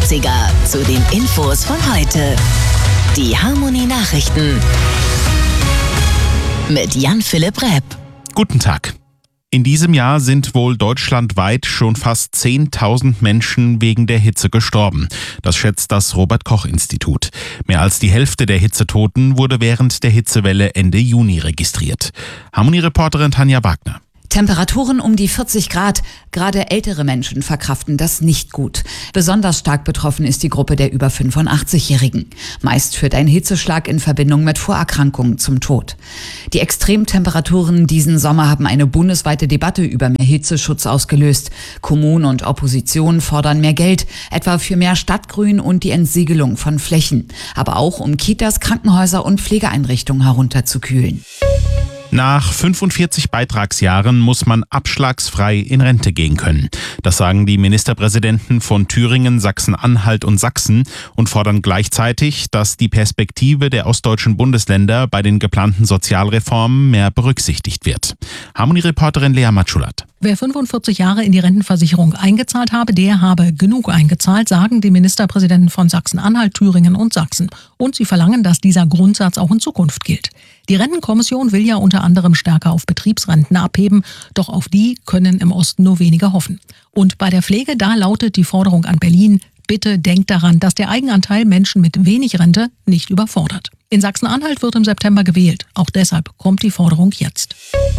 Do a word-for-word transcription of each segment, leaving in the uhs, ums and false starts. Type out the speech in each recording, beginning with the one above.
achtziger zu den Infos von heute. Die Harmony Nachrichten mit Jan-Philipp Repp. Guten Tag. In diesem Jahr sind wohl deutschlandweit schon fast zehntausend Menschen wegen der Hitze gestorben. Das schätzt das Robert-Koch-Institut. Mehr als die Hälfte der Hitzetoten wurde während der Hitzewelle Ende Juni registriert. Harmony-Reporterin Tanja Wagner. Temperaturen um die vierzig Grad. Gerade ältere Menschen verkraften das nicht gut. Besonders stark betroffen ist die Gruppe der über fünfundachtzigjährigen. Meist führt ein Hitzeschlag in Verbindung mit Vorerkrankungen zum Tod. Die Extremtemperaturen diesen Sommer haben eine bundesweite Debatte über mehr Hitzeschutz ausgelöst. Kommunen und Opposition fordern mehr Geld, etwa für mehr Stadtgrün und die Entsiegelung von Flächen. Aber auch um Kitas, Krankenhäuser und Pflegeeinrichtungen herunterzukühlen. Nach fünfundvierzig Beitragsjahren muss man abschlagsfrei in Rente gehen können. Das sagen die Ministerpräsidenten von Thüringen, Sachsen-Anhalt und Sachsen und fordern gleichzeitig, dass die Perspektive der ostdeutschen Bundesländer bei den geplanten Sozialreformen mehr berücksichtigt wird. Harmony-Reporterin Lea Matschulat. Wer fünfundvierzig Jahre in die Rentenversicherung eingezahlt habe, der habe genug eingezahlt, sagen die Ministerpräsidenten von Sachsen-Anhalt, Thüringen und Sachsen. Und sie verlangen, dass dieser Grundsatz auch in Zukunft gilt. Die Rentenkommission will ja unter anderem stärker auf Betriebsrenten abheben, doch auf die können im Osten nur wenige hoffen. Und bei der Pflege, da lautet die Forderung an Berlin: Bitte denkt daran, dass der Eigenanteil Menschen mit wenig Rente nicht überfordert. In Sachsen-Anhalt wird im September gewählt. Auch deshalb kommt die Forderung jetzt.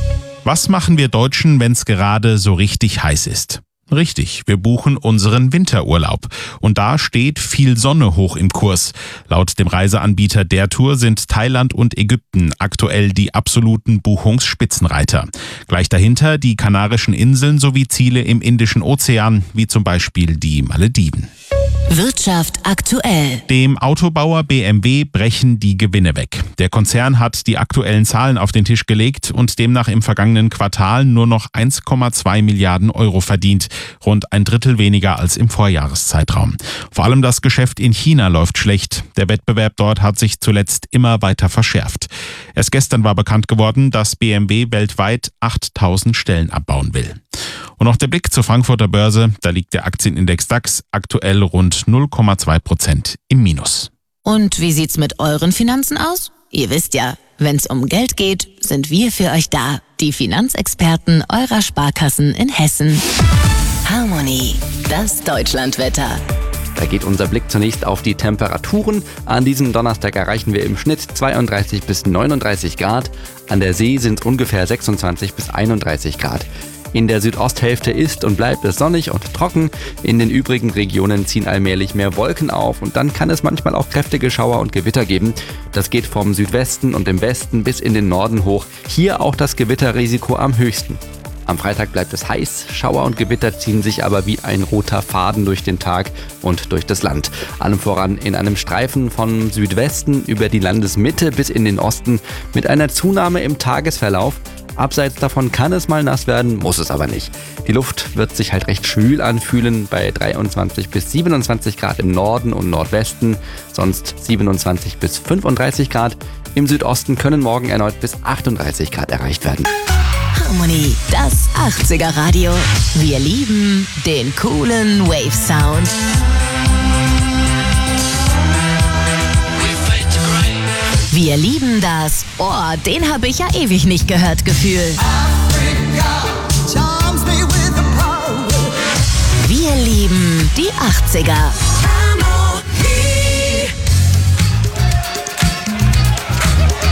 Was machen wir Deutschen, wenn es gerade so richtig heiß ist? Richtig, wir buchen unseren Winterurlaub. Und da steht viel Sonne hoch im Kurs. Laut dem Reiseanbieter der Tour sind Thailand und Ägypten aktuell die absoluten Buchungsspitzenreiter. Gleich dahinter die Kanarischen Inseln sowie Ziele im Indischen Ozean, wie zum Beispiel die Malediven. Wirtschaft aktuell. Dem Autobauer B M W brechen die Gewinne weg. Der Konzern hat die aktuellen Zahlen auf den Tisch gelegt und demnach im vergangenen Quartal nur noch eins Komma zwei Milliarden Euro verdient. Rund ein Drittel weniger als im Vorjahreszeitraum. Vor allem das Geschäft in China läuft schlecht. Der Wettbewerb dort hat sich zuletzt immer weiter verschärft. Erst gestern war bekannt geworden, dass B M W weltweit achttausend Stellen abbauen will. Und noch der Blick zur Frankfurter Börse. Da liegt der Aktienindex DAX aktuell rund null Komma zwei Prozent im Minus. Und wie sieht's mit euren Finanzen aus? Ihr wisst ja, wenn's um Geld geht, sind wir für euch da. Die Finanzexperten eurer Sparkassen in Hessen. Harmony, das Deutschlandwetter. Da geht unser Blick zunächst auf die Temperaturen. An diesem Donnerstag erreichen wir im Schnitt zweiunddreißig bis neununddreißig Grad. An der See sind es ungefähr sechsundzwanzig bis einunddreißig Grad. In der Südosthälfte ist und bleibt es sonnig und trocken. In den übrigen Regionen ziehen allmählich mehr Wolken auf und dann kann es manchmal auch kräftige Schauer und Gewitter geben. Das geht vom Südwesten und im Westen bis in den Norden hoch. Hier auch das Gewitterrisiko am höchsten. Am Freitag bleibt es heiß, Schauer und Gewitter ziehen sich aber wie ein roter Faden durch den Tag und durch das Land. Allem voran in einem Streifen von Südwesten über die Landesmitte bis in den Osten mit einer Zunahme im Tagesverlauf. Abseits davon kann es mal nass werden, muss es aber nicht. Die Luft wird sich halt recht schwül anfühlen, bei dreiundzwanzig bis siebenundzwanzig Grad im Norden und Nordwesten, sonst siebenundzwanzig bis fünfunddreißig Grad. Im Südosten können morgen erneut bis achtunddreißig Grad erreicht werden. Harmony, das achtziger Radio. Wir lieben den coolen Wave-Sound. Wir lieben das, oh, den habe ich ja ewig nicht gehört, Gefühl. Wir lieben die achtziger.